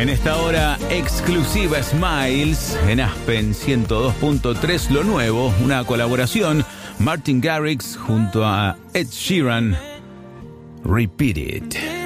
En esta hora exclusiva Smiles en Aspen 102.3 Lo Nuevo, una colaboración Martin Garrix junto a Ed Sheeran, Repeat It.